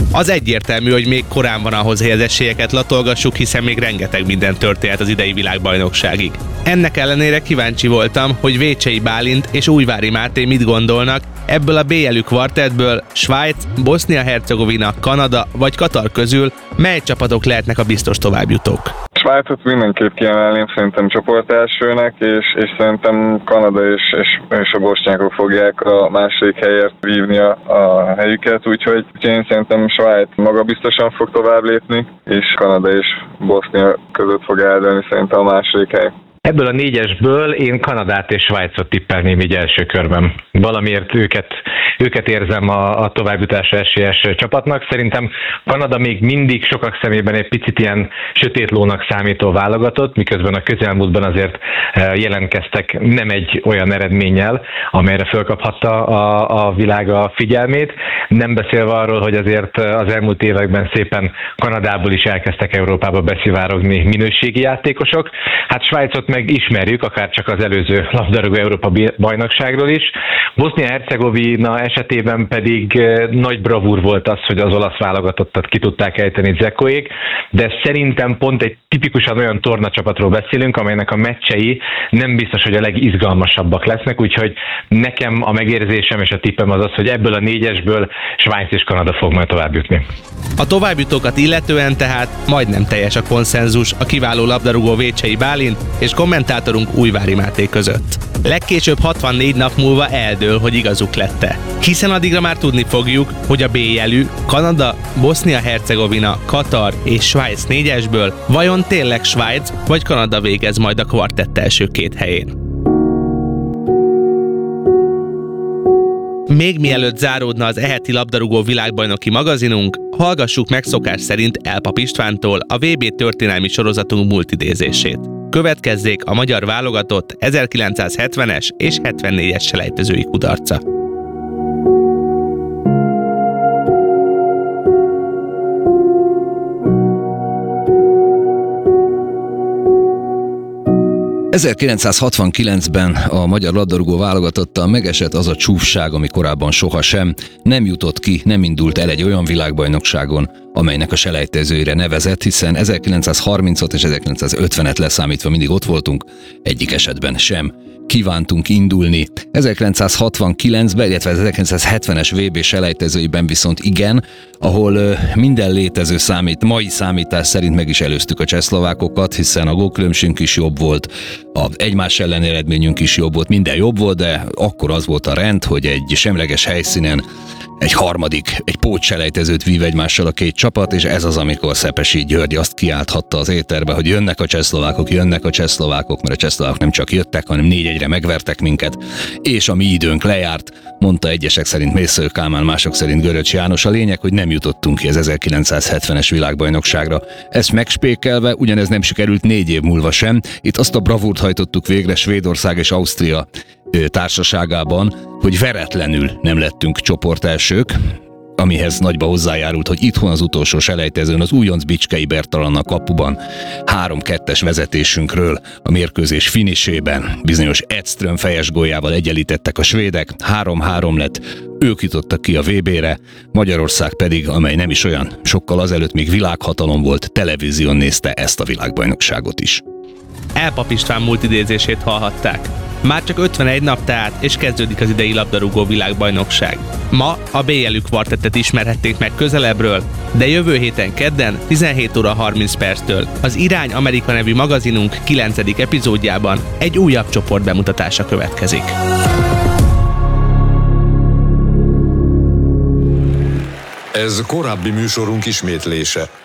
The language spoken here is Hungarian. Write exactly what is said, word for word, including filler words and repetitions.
Az egyértelmű, hogy még korán van ahhoz, hogy az esélyeket latolgassuk, hiszen még rengeteg minden történt az idei világbajnokságig. Ennek ellenére kíváncsi voltam, hogy Vécsei Bálint és Újvári Máté mit gondolnak, ebből a bé jelű kvartettből Svájc, Bosznia-Hercegovina, Kanada vagy Katar közül mely csapatok lehetnek a biztos továbbjutók? Svájcot mindenképp kiemelném szerintem csoportelsőnek, és, és szerintem Kanada és, és, és a bosnyákok fogják a második helyért vívni a, a helyüket, úgyhogy én szerintem Svájc magabiztosan fog tovább lépni, és Kanada és Bosznia között fog eldőlni szerintem a második hely. Ebből a négyesből én Kanadát és Svájcot tippelném így első körben. Valamiért őket, őket érzem a, a továbbjutásra esélyes csapatnak. Szerintem Kanada még mindig sokak szemében egy picit ilyen sötét lónak számító válogatott, miközben a közelmúltban azért jelentkeztek nem egy olyan eredménnyel, amelyre fölkaphatta a, a világ a figyelmét. Nem beszélve arról, hogy azért az elmúlt években szépen Kanadából is elkezdtek Európába beszivárogni minőségi játékosok. Hát Svájcot meg ismerjük, akár csak az előző labdarúgó Európa bajnokságról is. Bosznia-Hercegovina esetében pedig nagy bravúr volt az, hogy az olasz válogatottat ki tudták ejteni Dzekóék, de szerintem pont egy tipikusan olyan tornacsapatról beszélünk, amelynek a meccsei nem biztos, hogy a legizgalmasabbak lesznek, úgyhogy nekem a megérzésem és a tippem az az, hogy ebből a négyesből Svájc és Kanada fog majd továbbjutni. A továbbjutókat illetően tehát majdnem teljes a konszenzus a kiváló labdarúgó Vécsei Bálint és kommentátorunk Újvári Máté között. Legkésőbb hatvannégy nap múlva eldől, hogy igazuk lett-e. Hiszen addigra már tudni fogjuk, hogy a bé jelű Kanada, Bosznia-Hercegovina, Katar és Svájc négyesből vajon tényleg Svájc vagy Kanada végez majd a kvartett első két helyén. Még mielőtt záródna az eheti labdarúgó világbajnoki magazinunk, hallgassuk meg szokás szerint Elpap Istvántól a vé bé történelmi sorozatunk multidézését. Következzék a magyar válogatott ezerkilencszázhetvenes és hetvennégyes selejtezői kudarca. ezerkilencszázhatvankilencben a magyar labdarúgó válogatottal megesett az a csúfság, ami korábban sohasem nem jutott ki, nem indult el egy olyan világbajnokságon, amelynek a selejtezőire nevezett, hiszen ezerkilencszázharmincot és ezerkilencszázötvenet leszámítva mindig ott voltunk, egyik esetben sem kívántunk indulni. ezerkilencszázhatvankilencben, illetve az ezerkilencszázhetvenes vé bé selejtezőiben viszont igen, ahol minden létező számít, mai számítás szerint meg is előztük a csehszlovákokat, hiszen a gólkülönbségünk is jobb volt, az egymás elleni eredményünk is jobb volt, minden jobb volt, de akkor az volt a rend, hogy egy semleges helyszínen egy harmadik, egy pótselejtezőt vív egymással a két csapat, és ez az, amikor Szepesi György azt kiálthatta az éterbe, hogy jönnek a csehszlovákok, jönnek a csehszlovákok, mert a csehszlovákok nem csak jöttek, hanem négy egyre megvertek minket, és a mi időnk lejárt, mondta egyesek szerint Mészöly Kálmán, mások szerint Göröcs János. A lényeg, hogy nem jutottunk ki az ezerkilencszázhetvenes világbajnokságra. Ezt megspékelve, ugyanez nem sikerült négy év múlva sem. Itt azt a bravúrt hajtottuk végre Svédország és Ausztria társaságában, hogy veretlenül nem lettünk csoportelsők, amihez nagyba hozzájárult, hogy itthon az utolsó selejtezőn az újonc Bicskei Bertalan a kapuban három kettes vezetésünkről a mérkőzés finisében bizonyos Edström fejes góljával egyenlítettek a svédek, három-három lett, ők jutottak ki a vé bére, Magyarország pedig, amely nem is olyan sokkal azelőtt még világhatalom volt, televízión nézte ezt a világbajnokságot is. Elpap István multidézését hallhatták. Már csak ötvenegy nap tehát, és kezdődik az idei labdarúgó világbajnokság. Ma a bé jelű kvartettet ismerhették meg közelebbről, de jövő héten kedden tizenhét óra harminc perctől az Irány Amerika nevű magazinunk kilencedik epizódjában egy újabb csoport bemutatása következik. Ez korábbi műsorunk ismétlése.